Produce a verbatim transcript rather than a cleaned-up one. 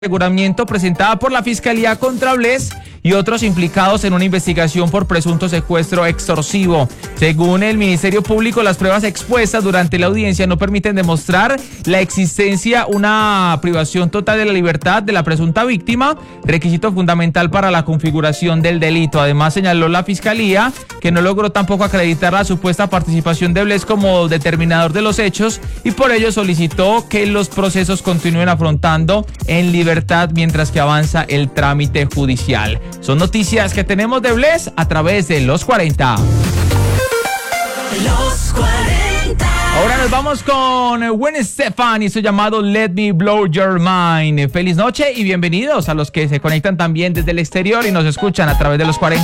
aseguramiento presentada por la Fiscalía contra Bless y otros implicados en una investigación por presunto secuestro extorsivo. Según el Ministerio Público, las pruebas expuestas durante la audiencia no permiten demostrar la existencia de una privación total de la libertad de la presunta víctima, requisito fundamental para la configuración del delito. Además, señaló la Fiscalía que no logró tampoco acreditar la supuesta participación de Bless como determinador de los hechos y por ello solicitó que los procesos continúen afrontando en libertad mientras que avanza el trámite judicial. Son noticias que tenemos de Bless a través de Los cuarenta. Los cuarenta. Ahora nos vamos con Gwen Stefani y su llamado Let Me Blow Your Mind. Feliz noche y bienvenidos a los que se conectan también desde el exterior y nos escuchan a través de Los cuarenta.